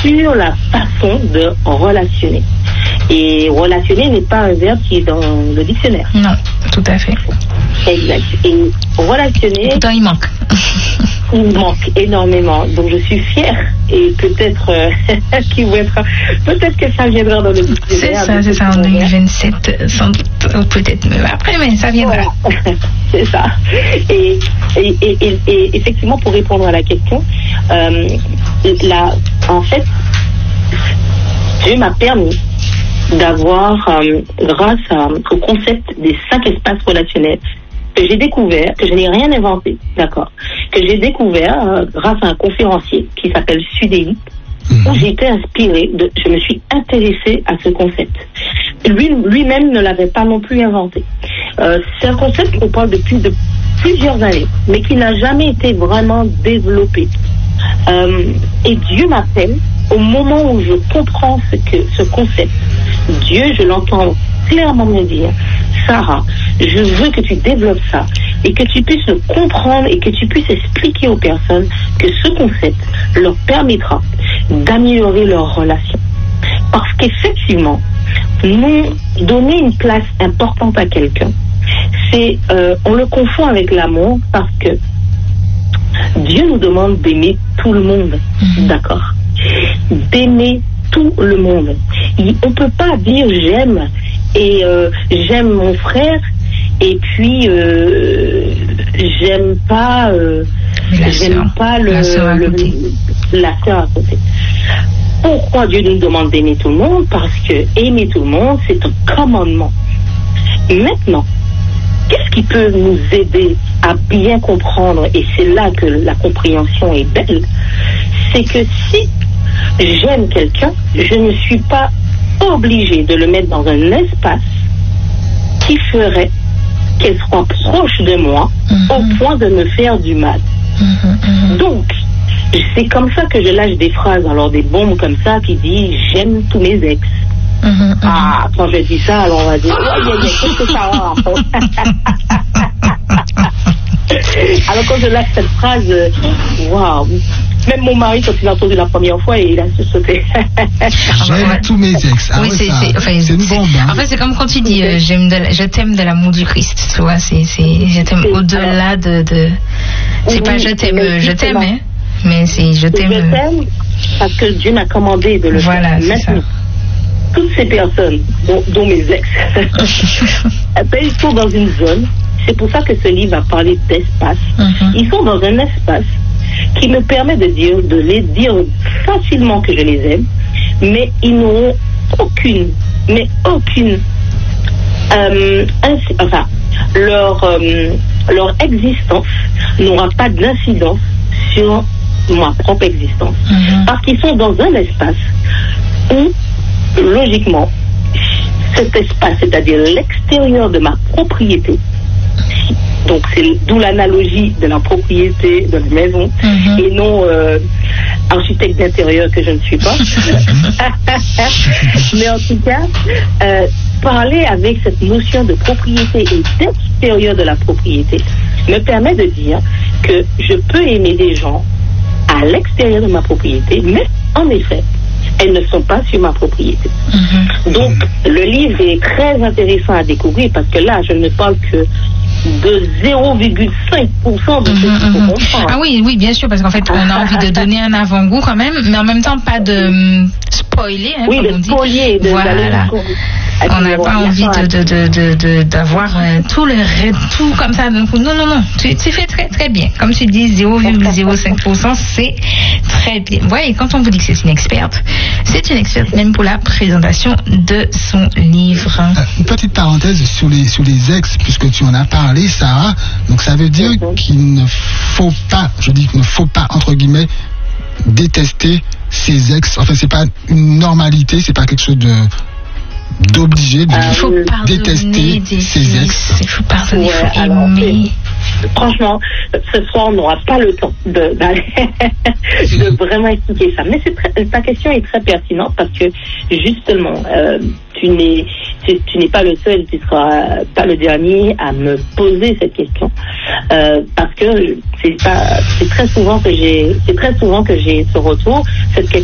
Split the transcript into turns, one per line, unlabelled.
sur la façon de relationner. Et relationner n'est pas un verbe qui est dans le dictionnaire.
Non, tout à fait.
Exact. Et relationner...
Pourtant, il manque.
Il manque énormément. Donc, je suis fière. Et peut-être peut-être que ça viendra dans le dictionnaire.
C'est ça, en 2027, sans doute. Ou peut-être même après, mais ça viendra.
Voilà. C'est ça. Et effectivement, pour répondre à la question, en fait, Dieu m'a permis d'avoir, grâce au concept des 5 espaces relationnels, que j'ai découvert, que je n'ai rien inventé, d'accord, que j'ai découvert grâce à un conférencier qui s'appelle Sudéi, où j'ai été inspirée, je me suis intéressée à ce concept. Lui-même ne l'avait pas non plus inventé. C'est un concept qu'on parle depuis de plusieurs années, mais qui n'a jamais été vraiment développé. Et Dieu m'appelle au moment où je comprends ce concept. Dieu, je l'entends clairement me dire, Sarah, je veux que tu développes ça et que tu puisses le comprendre et que tu puisses expliquer aux personnes que ce concept leur permettra d'améliorer leur relation. Parce qu'effectivement, nous donner une place importante à quelqu'un, c'est on le confond avec l'amour parce que Dieu nous demande d'aimer tout le monde, d'accord, d'aimer tout le monde. On peut pas dire j'aime et j'aime mon frère et puis j'aime pas la sœur à côté. Pourquoi Dieu nous demande d'aimer tout le monde? Parce que aimer tout le monde, c'est un commandement. Maintenant, qu'est-ce qui peut nous aider à bien comprendre, et c'est là que la compréhension est belle, c'est que si j'aime quelqu'un, je ne suis pas obligée de le mettre dans un espace qui ferait qu'elle soit proche de moi au point de me faire du mal. Donc, c'est comme ça que je lâche des phrases, alors des bombes comme ça qui disent « j'aime tous mes ex ». Ah, quand je dis ça, alors on va dire « qu'est-ce que ça a en fait ?» Alors quand je lâche cette phrase, waouh. Même mon mari, quand il a entendu la première fois, il a sauté.
J'aime tous mes ex. Ah oui, c'est une bombe. Hein.
En fait, c'est comme quand tu dis je t'aime de l'amour du Christ. Tu vois, je t'aime au-delà de. C'est pas je t'aime, hein. Mais c'est je t'aime.
Je t'aime parce que Dieu m'a commandé de le faire.
Voilà, c'est
maintenant.
ça.
Toutes ces personnes, dont mes ex, ils sont dans une zone. C'est pour ça que ce livre va parler d'espace. Ils sont dans un espace qui me permet de les dire facilement que je les aime, mais ils n'auront aucune, leur existence n'aura pas d'incidence sur ma propre existence. Parce qu'ils sont dans un espace où, logiquement, cet espace, c'est-à-dire l'extérieur de ma propriété, donc c'est d'où l'analogie de la propriété de la maison et non architecte d'intérieur que je ne suis pas. Mais en tout cas, parler avec cette notion de propriété et d'extérieur de la propriété me permet de dire que je peux aimer des gens à l'extérieur de ma propriété, mais en effet, elles ne sont pas sur ma propriété. Donc, le livre est très intéressant à découvrir parce que là, je ne parle que de 0,5% de ce qu'il faut comprendre.
Ah oui, bien sûr, parce qu'en fait, on a envie de donner un avant-goût quand même, mais en même temps, pas de spoiler,
oui,
comme on dit.
Spoiler,
voilà. On n'a pas envie d'avoir tout comme ça. Donc, non. Tu fais très, très bien. Comme tu dis, 0,05%, c'est très bien. Ouais, et quand on vous dit que c'est une experte même pour la présentation de son livre.
Une petite parenthèse sur les ex, puisque tu en as parlé, Sarah. Donc, ça veut dire qu'il ne faut pas, entre guillemets, détester ses ex. Enfin, c'est pas une normalité, c'est pas quelque chose d'obligé de détester ses ex.
Il faut pardonner, il faut aimer.
Franchement, ce soir, on n'aura pas le temps de vraiment expliquer ça. Mais ta question est très pertinente parce que, justement, tu n'es pas le seul, tu ne seras pas le dernier à me poser cette question. Parce que c'est très souvent que j'ai ce retour. Cette question